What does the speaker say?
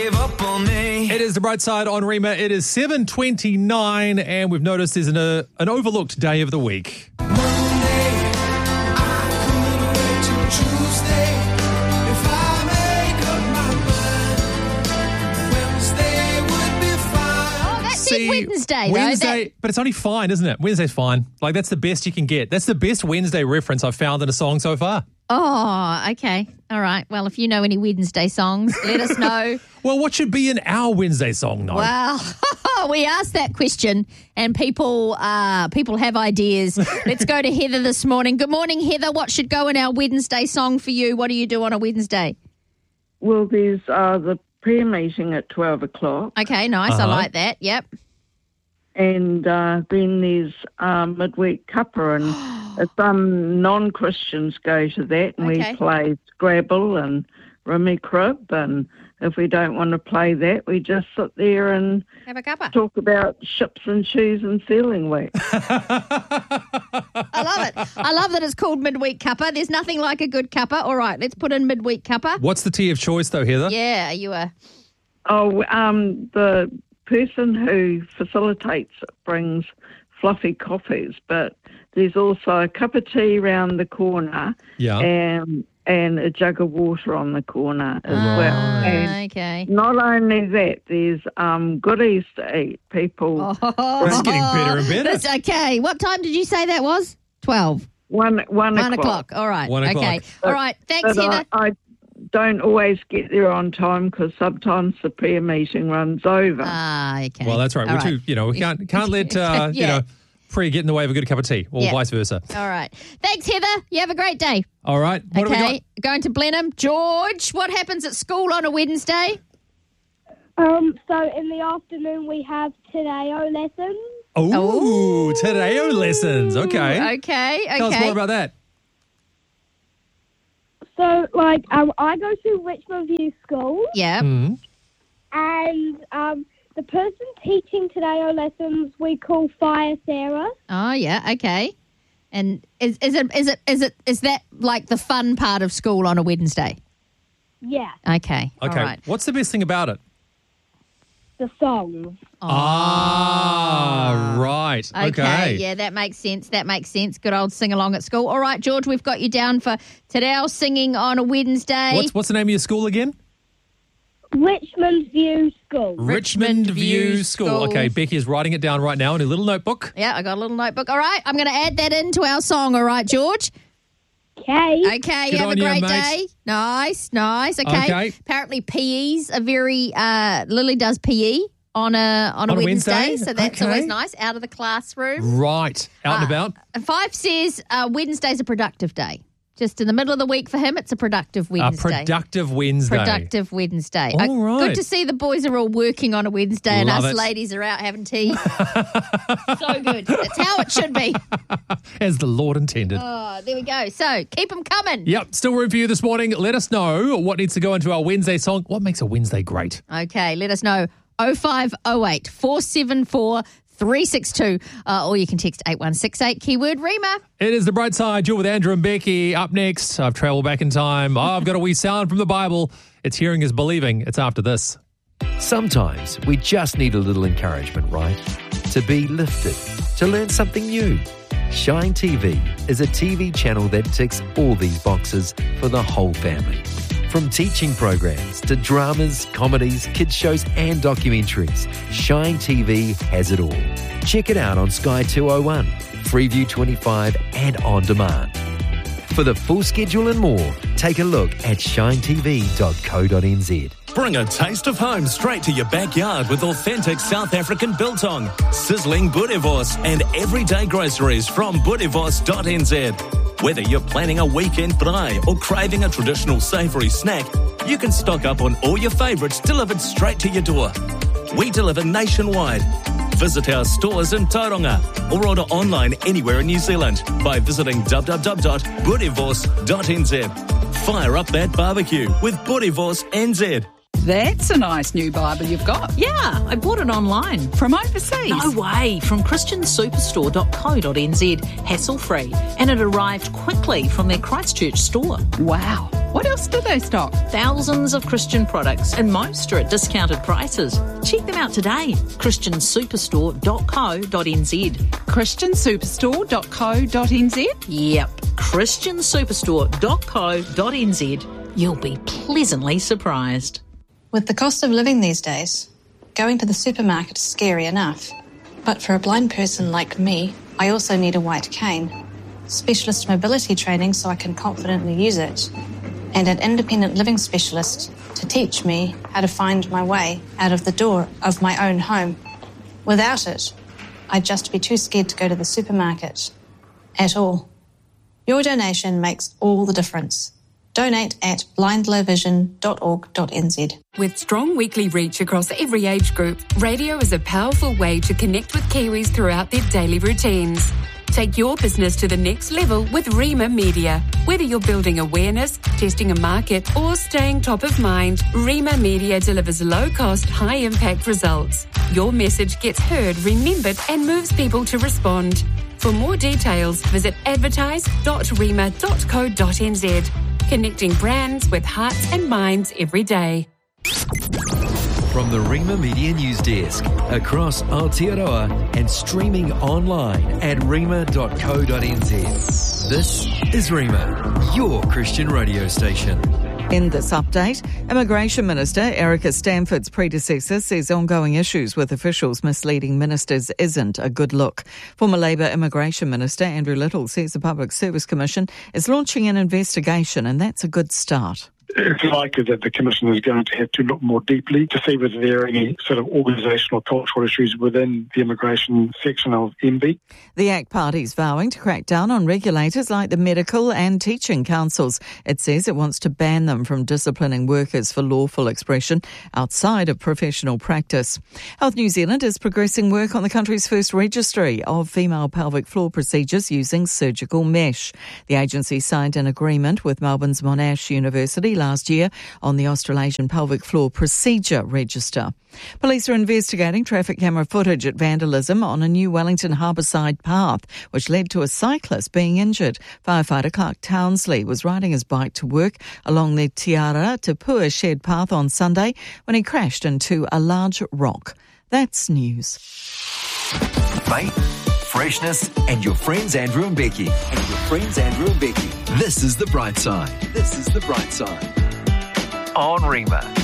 gave up on me. It is the bright side on Rima. It is 7:29, and we've noticed there's an overlooked day of the week. Monday, I could wait till Tuesday. If I make up my mind, Wednesday would be fine. Oh, that's it, Wednesday, though. Wednesday, but it's only fine, isn't it? Wednesday's fine. Like, that's the best you can get. That's the best Wednesday reference I've found in a song so far. Oh, okay. All right. Well, if you know any Wednesday songs, let us know. Well, what should be in our Wednesday song, No? Well, we asked that question and people have ideas. Let's go to Heather this morning. Good morning, Heather. What should go in our Wednesday song for you? What do you do on a Wednesday? Well, there's the prayer meeting at 12 o'clock. Okay, nice. I like that. Yep. And then there's midweek cuppa, and some non-Christians go to that, and Okay. we play Scrabble and Rummy Crib, and if we don't want to play that, we just sit there and Have a cuppa. talk about ships and shoes and sealing wax. I love it. I love that it's called midweek cuppa. There's nothing like a good cuppa. All right, let's put in midweek cuppa. What's the tea of choice, though, Heather? Yeah, are you a... The person who facilitates it brings fluffy coffees, but there's also a cup of tea round the corner and a jug of water on the corner as well. And Okay. not only that, there's goodies to eat. People, This is getting better and better. That's okay. What time did you say that was? 12. 1 1 o'clock. o'clock. All right. 1 o'clock. Okay. All right. Thanks, But Heather. I don't always get there on time because sometimes the prayer meeting runs over. Okay. Well, that's right. All We're too, we can't let, Yeah. prayer get in the way of a good cup of tea, or Yeah. vice versa. All right. Thanks, Heather. You have a great day. All right. What do we got? Okay. Going to Blenheim. George, what happens at school on a Wednesday? So in the afternoon we have Tadeo lessons. Oh, Tadeo lessons. Okay. Okay. Tell us more about that. So I go to Richmond View School, Yeah. Mm. and the person teaching Tadeo lessons we call Fire Sarah. Oh, yeah. Okay. And is that like the fun part of school on a Wednesday? Yeah, Okay. Okay. All right. What's the best thing about it? the songs. Right. Okay. Okay. Yeah, that makes sense. Good old sing along at school. All right, George, we've got you down for Tadeo singing on a Wednesday. What's the name of your school again? Richmond View School. Richmond View School. Okay, Becky is writing it down right now in a little notebook. Yeah, I got a little notebook. All right, I'm going to add that into our song. All right, George. Okay. Okay, Good you have a on you, great mate. day. Nice. Okay. Okay. Apparently, PEs are very. Lily does PE on a Wednesday, so that's Okay. always nice. Out of the classroom. Right. Out and about. And Fife says Wednesday's a productive day. Just in the middle of the week for him, it's a productive Wednesday. Productive Wednesday. Productive Wednesday. All right. Good to see the boys are all working on a Wednesday and Love us it. ladies are out having tea. So good. That's how it should be. As the Lord intended. Oh, there we go. So keep them coming. Yep, still room for you this morning. Let us know what needs to go into our Wednesday song. What makes a Wednesday great? Okay, let us know. 0508 474 362. Or you can text 8168, keyword Rima. It is The Bright Side. You're with Andrew and Becky. Up next, I've travelled back in time. I've got a wee sound from the Bible. It's hearing is believing. It's after this. Sometimes we just need a little encouragement, right? To be lifted, to learn something new. Shine TV is a TV channel that ticks all these boxes for the whole family. From teaching programs to dramas, comedies, kids shows and documentaries, Shine TV has it all. Check it out on Sky 201, Freeview 25 and on demand. For the full schedule and more, take a look at shinetv.co.nz. Bring a taste of home straight to your backyard with authentic South African biltong, sizzling boerewors and everyday groceries from boerewors.nz. Whether you're planning a weekend braai or craving a traditional savoury snack, you can stock up on all your favourites delivered straight to your door. We deliver nationwide. Visit our stores in Tauranga or order online anywhere in New Zealand by visiting www.boerewors.nz. Fire up that barbecue with Boerewors NZ. That's a nice new Bible you've got. Yeah, I bought it online. From overseas? No way, from christiansuperstore.co.nz, hassle-free. And it arrived quickly from their Christchurch store. Wow. What What else do they stock? Thousands of Christian products, and most are at discounted prices. Check them out today. ChristianSuperstore.co.nz. ChristianSuperstore.co.nz? Yep, ChristianSuperstore.co.nz. You'll be pleasantly surprised. With the cost of living these days, going to the supermarket is scary enough. But for a blind person like me, I also need a white cane, specialist mobility training so I can confidently use it, and an independent living specialist to teach me how to find my way out of the door of my own home. Without it, I'd just be too scared to go to the supermarket at all. Your donation makes all the difference. Donate at blindlowvision.org.nz. With strong weekly reach across every age group, radio is a powerful way to connect with Kiwis throughout their daily routines. Take your business to the next level with Rima Media. Whether you're building awareness, testing a market, or staying top of mind, Rima Media delivers low-cost, high-impact results. Your message gets heard, remembered, and moves people to respond. For more details, visit advertise.rima.co.nz. Connecting brands with hearts and minds every day. From the Rima Media News Desk, across Aotearoa and streaming online at rima.co.nz. This is Rima, your Christian radio station. In this update, Immigration Minister Erica Stanford's predecessor says ongoing issues with officials misleading ministers isn't a good look. Former Labour Immigration Minister Andrew Little says the Public Service Commission is launching an investigation, and that's a good start. It's likely that the Commission is going to have to look more deeply to see whether there are any sort of organisational or cultural issues within the immigration section of MB. The ACT Party's vowing to crack down on regulators like the medical and teaching councils. It says it wants to ban them from disciplining workers for lawful expression outside of professional practice. Health New Zealand is progressing work on the country's first registry of female pelvic floor procedures using surgical mesh. The agency signed an agreement with Melbourne's Monash University last year on the Australasian Pelvic Floor Procedure Register. Police are investigating traffic camera footage at vandalism on a new Wellington Harbourside path, which led to a cyclist being injured. Firefighter Clark Townsley was riding his bike to work along the Tiara to Pua shared path on Sunday when he crashed into a large rock. That's news. Faith, freshness, and your friends Andrew and Becky. This is The Bright Side. On Rima.